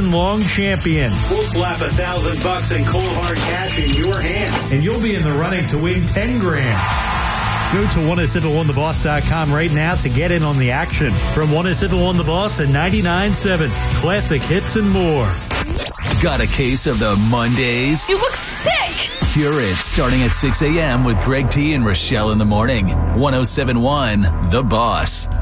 season-long champion. We'll slap $1,000 in cold hard cash in your hand. And you'll be in the running to win $10,000. Go to 1071theboss.com right now to get in on the action. From 1071 The Boss and 99.7 Classic Hits and more. Got a case of the Mondays? You look sick! Cure it starting at 6 a.m. with Greg T and Rochelle in the morning. 1071 The Boss.